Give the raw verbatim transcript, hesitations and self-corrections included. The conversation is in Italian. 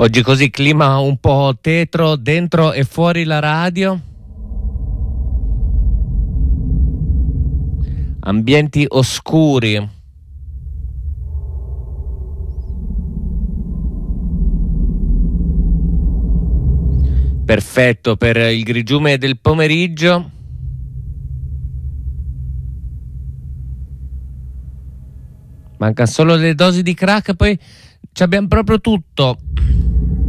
Oggi così clima un po' tetro dentro e fuori la radio. Ambienti oscuri. Perfetto per il grigiume del pomeriggio. Manca solo le dosi di crack, poi ci abbiamo proprio tutto.